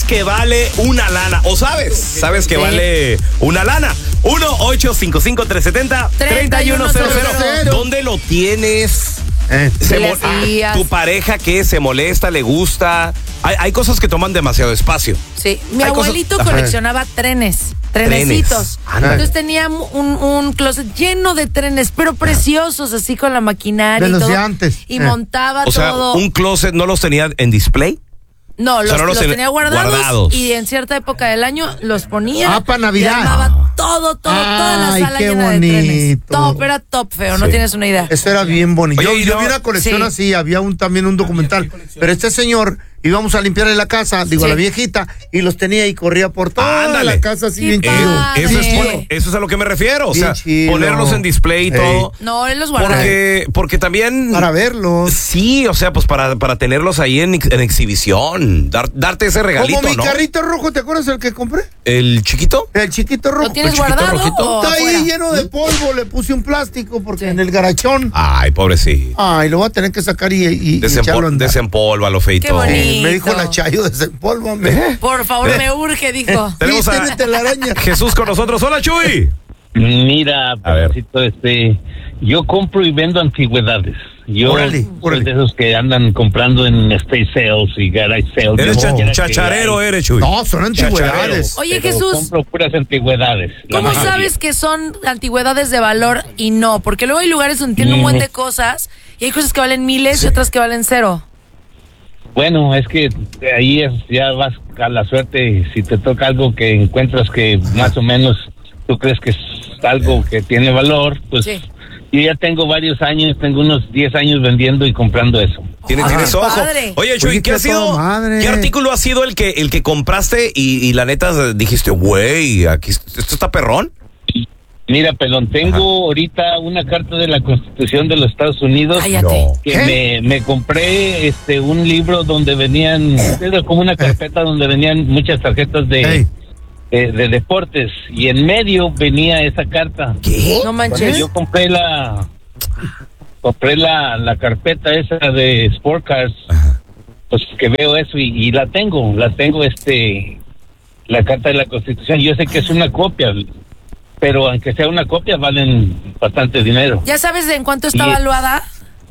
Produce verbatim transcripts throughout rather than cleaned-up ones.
que vale una lana. ¿O sabes? ¿Sabes que Sí. vale una lana? uno ocho cinco cinco tres siete cero tres uno cero cero. ¿Dónde lo tienes? Eh. Se ¿Qué le mo- ah, hacías? ¿Tu pareja qué? ¿Se molesta? ¿Le gusta? Hay, hay cosas que toman demasiado espacio. Sí, mi Hay cosas- abuelito Ajá. coleccionaba trenes, trenecitos. Trenes. Ándale. Entonces tenía un, un closet lleno de trenes, pero preciosos, así con la maquinaria De y los todo. de antes. Y Eh. montaba O sea, todo. un closet no los tenía en display. No, los, sea, no los los ten- tenía guardados, guardados. y en cierta época del año los ponía. Ah, pa' Navidad. Y armaba todo, todo, toda la Ay, sala qué llena de trenes. bonito. Top, era top feo, no Sí. tienes una idea. Eso era bien bonito. Oye, Yo, y yo no- vi una colección Sí. así, había un también un documental. Pero este señor íbamos a limpiarle la casa, digo, Sí. a la viejita, y los tenía y corría por toda Ándale. la casa así Qué bien padre. chido. Ah, eso, es, sí. bueno, eso es a lo que me refiero. O Bien sea, chido. ponerlos en display y todo. No, él los guardaba. Porque, porque también. Para verlos. Sí, o sea, pues para, para tenerlos ahí en, ex- en exhibición. Dar- darte ese regalito, Como mi ¿no? carrito rojo, ¿te acuerdas el que compré? ¿El chiquito? El chiquito rojo. ¿Lo tienes chiquito guardado rojito. o Está afuera? ahí lleno de polvo, le puse un plástico porque Sí. en el garachón. Ay, pobrecito. Ay, lo voy a tener que sacar y, y, y Desempo- echarlo a andar. Desempólvalo, feito. Qué bonito. Sí, me dijo la Chayo, desempólvame. Por favor, me urge, dijo. Tenemos Sí, a tiene telaraña. Jesús con nosotros. Hola, Chuy. Mira, A ver. pedacito, este, yo compro y vendo antigüedades. Yo Órale, soy órale. de esos que andan comprando en estate sales y garage sales. Eres Yo cha- quiera que chacharero, hay, eres, Chuy. No, son antigüedades. Oye, pero Jesús, compro puras antigüedades. la ¿cómo mayoría. sabes que son antigüedades de valor y no? Porque luego hay lugares donde tienen un buen de cosas y hay cosas que valen miles y otras que valen cero. Bueno, es que ahí es, ya vas a la suerte. Si te toca algo que encuentras que más o menos tú crees que es algo que tiene valor, pues Sí. yo ya tengo varios años, tengo unos diez años vendiendo y comprando eso. Tienes, Ah, tienes qué ojo. padre. Oye, Chuy, Oye, ¿qué qué ha sido? toda madre. ¿Qué artículo ha sido el que el que compraste y, y la neta dijiste, güey, aquí esto está perrón? Mira, pelón, tengo Ajá. ahorita una carta de la Constitución de los Estados Unidos. Cállate. No. Que ¿Qué? me, me compré este un libro donde venían, era como una carpeta donde venían muchas tarjetas de, Ey. de, de deportes, y en medio venía esa carta. ¿Qué? No Cuando manches. yo compré la compré la, la carpeta esa de Sport Cars, pues que veo eso y, y la tengo, la tengo este la carta de la Constitución. Yo sé que es una copia, pero aunque sea una copia valen bastante dinero. ¿Ya sabes en cuánto está Y- valuada?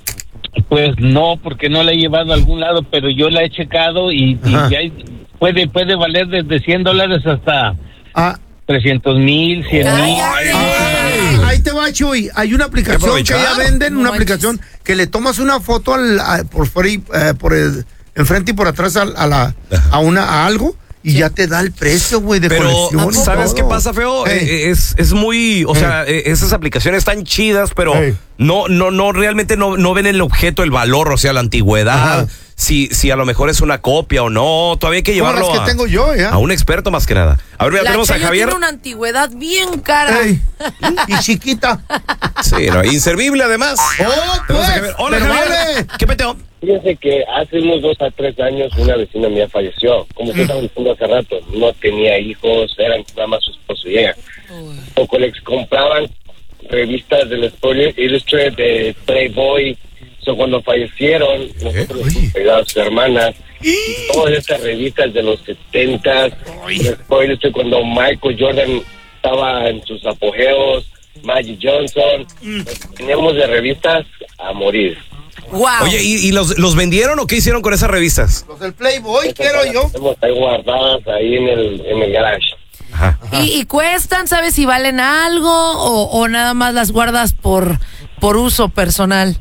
Pues no, porque no la he llevado a algún lado, pero yo la he checado y, y Ajá. ya hay- puede puede valer desde cien dólares hasta Ah, trescientos mil, cien mil. Cállate. ah, ahí te va, Chuy. Hay una aplicación que aprovechar. ya venden, No una manches. aplicación que le tomas una foto al, a- por fuera y eh, por el enfrente y por atrás a, a la a una a algo y ya te da el precio, güey, de Pero, colección. y ¿sabes todo. qué pasa, feo? Ey. Eh, Es, es muy, o Ey. sea, eh, esas aplicaciones están chidas, pero Ey. no, no, no, realmente no, no ven el objeto, el valor, o sea, la antigüedad, Ajá. si, si a lo mejor es una copia o no, todavía hay que Como llevarlo las que a, tengo yo, ¿ya? a un experto más que nada. A ver, mira, La tenemos a Chayo Javier. tiene una antigüedad bien cara. Ey, y chiquita. Sí, no, inservible además. ¡Oh, Tenemos a pues! Javier. Hola, pero Javier. vale. ¿Qué peteo? Fíjense que hace unos dos a tres años una vecina mía falleció. Como usted estaba diciendo hace rato, no tenía hijos, eran nada más su esposo y ella. Poco les compraban revistas del Sport Illustrated, de Playboy. So, cuando fallecieron, nosotros Oye. cuidamos a sus hermanas. Todas estas revistas de los setentas, Sport Illustrated, cuando Michael Jordan estaba en sus apogeos, Magic Johnson. Teníamos de revistas a morir. Wow. Oye, ¿y, y los, los vendieron o qué hicieron con esas revistas? Los del Playboy, Estas quiero las yo. tenemos ahí guardadas ahí en el, en el garage. Ajá. ¿Y, y cuestan? ¿Sabes si valen algo o, o nada más las guardas por, por uso personal?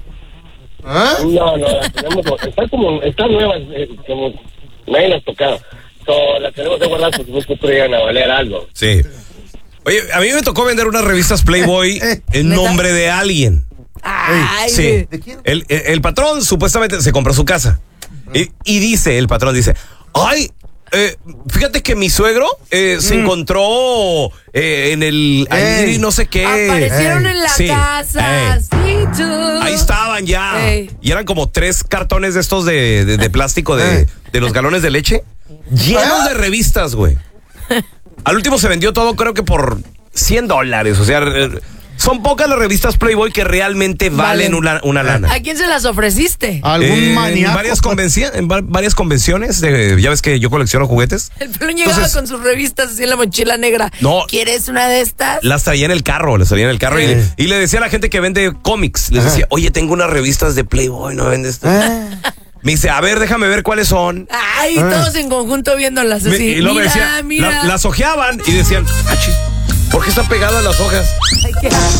¿Ah? No, no, las tenemos, están como, están nuevas, eh, como nadie las tocaba. So, las tenemos de guardar porque no podrían a valer algo. Sí. Oye, a mí me tocó vender unas revistas Playboy Eh, en ¿neta? nombre de alguien. Ay, Sí. ¿De quién? El, el, el patrón supuestamente se compró su casa. Y, y dice, el patrón dice, ay, eh, fíjate que mi suegro eh, se encontró eh, en el... Ey. ahí no sé qué. aparecieron Ey. en la Sí. casa. Ey. Sí, tú. Ahí estaban ya. Ey. Y eran como tres cartones de estos de, de, de plástico de, Ey. de los galones de leche. Llenos de revistas, güey. Al último se vendió todo creo que por cien dólares. O sea, re- son pocas las revistas Playboy que realmente valen, Valen. una, una lana. ¿A quién se las ofreciste? ¿Algún Eh, maníaco? En varias, convenci- en va- varias convenciones, de- ya ves que yo colecciono juguetes. El pelón llegaba Entonces- con sus revistas así en la mochila negra. No. ¿Quieres una de estas? Las traía en el carro, las traía en el carro y, Eh. y le decía a la gente que vende cómics, les decía, oye, tengo unas revistas de Playboy, ¿no vendes? Ah. Me dice, a ver, déjame ver cuáles son. Ay, todos en conjunto viéndolas Me- así. y luego me mira, decía, mira. la- las ojeaban y decían, ah, chis, ¿por qué están pegadas las hojas? Ay, qué